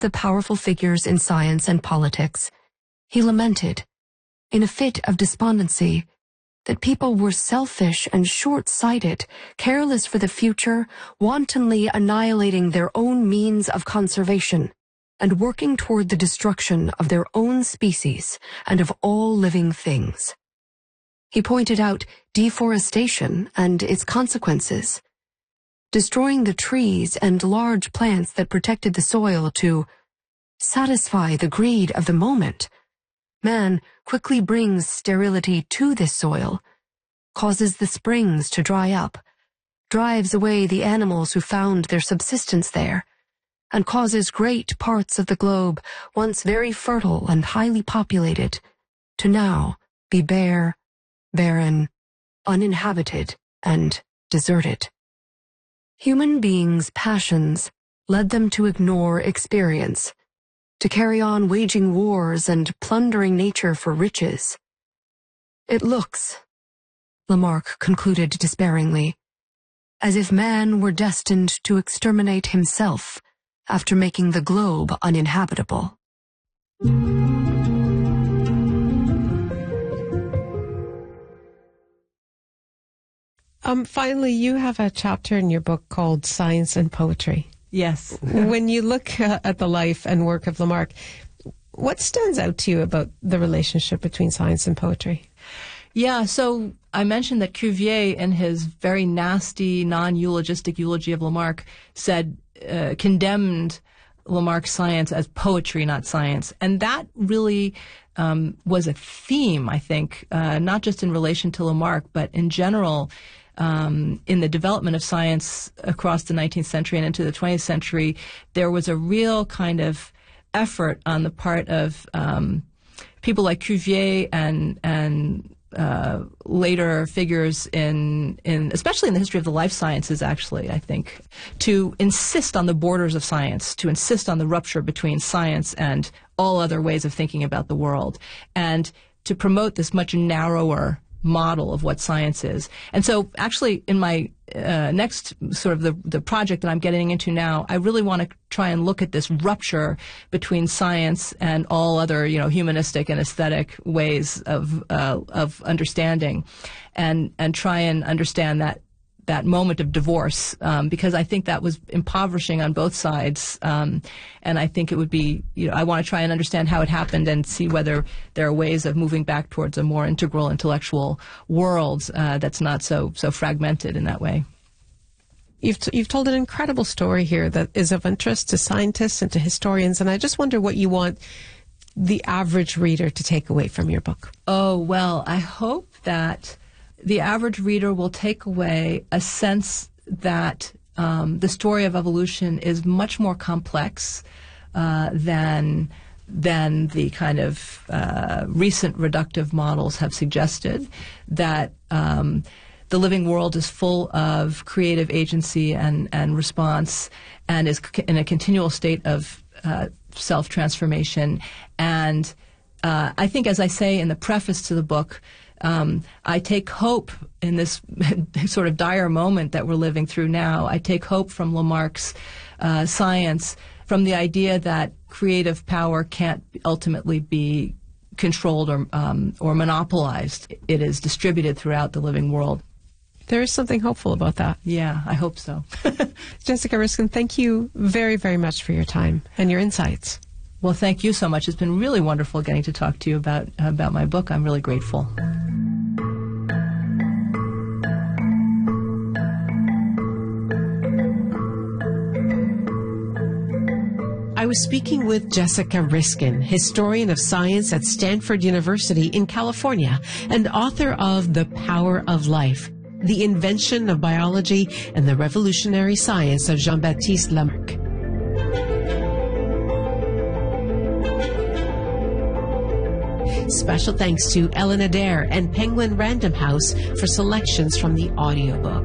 the powerful figures in science and politics, he lamented, in a fit of despondency, that people were selfish and short-sighted, careless for the future, wantonly annihilating their own means of conservation, and working toward the destruction of their own species and of all living things. He pointed out deforestation and its consequences, destroying the trees and large plants that protected the soil to satisfy the greed of the moment. Man quickly brings sterility to this soil, causes the springs to dry up, drives away the animals who found their subsistence there, and causes great parts of the globe, once very fertile and highly populated, to now be bare, barren, uninhabited, and deserted. Human beings' passions led them to ignore experience, to carry on waging wars and plundering nature for riches. It looks, Lamarck concluded despairingly, as if man were destined to exterminate himself after making the globe uninhabitable. Finally, you have a chapter in your book called Science and Poetry. Yes. When you look at the life and work of Lamarck, what stands out to you about the relationship between science and poetry? Yeah, so I mentioned that Cuvier, in his very nasty, non-eulogistic eulogy of Lamarck, condemned Lamarck's science as poetry, not science. And that really was a theme, I think, not just in relation to Lamarck, but in general, in the development of science across the 19th century and into the 20th century. There was a real kind of effort on the part of people like Cuvier and later figures in especially in the history of the life sciences, actually, I think, to insist on the borders of science, to insist on the rupture between science and all other ways of thinking about the world, and to promote this much narrower model of what science is. And so actually in my next sort of the project that I'm getting into now, I really want to try and look at this rupture between science and all other, humanistic and aesthetic ways of understanding, and try and understand that moment of divorce, because I think that was impoverishing on both sides. And I think it would be, I want to try and understand how it happened and see whether there are ways of moving back towards a more integral intellectual world that's not so fragmented in that way. You've told an incredible story here that is of interest to scientists and to historians, and I just wonder what you want the average reader to take away from your book. Oh, well, I hope that the average reader will take away a sense that the story of evolution is much more complex than the kind of recent reductive models have suggested, that the living world is full of creative agency and response, and is in a continual state of self-transformation. And I think, as I say in the preface to the book, I take hope in this sort of dire moment that we're living through now. I take hope from Lamarck's science, from the idea that creative power can't ultimately be controlled or monopolized. It is distributed throughout the living world. There is something hopeful about that. Yeah, I hope so. Jessica Riskin, thank you very, very much for your time and your insights. Well, thank you so much. It's been really wonderful getting to talk to you about my book. I'm really grateful. I was speaking with Jessica Riskin, historian of science at Stanford University in California and author of The Power of Life, The Invention of Biology and the Revolutionary Science of Jean-Baptiste Lamarck. Special thanks to Ellen Adair and Penguin Random House for selections from the audiobook.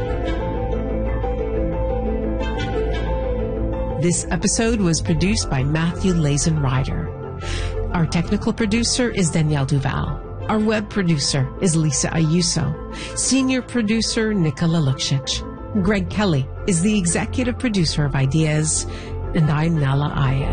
This episode was produced by Matthew Lazen Ryder. Our technical producer is Danielle Duval. Our web producer is Lisa Ayuso. Senior producer Nicola Luksic. Greg Kelly is the executive producer of Ideas, and I'm Nala Ayed.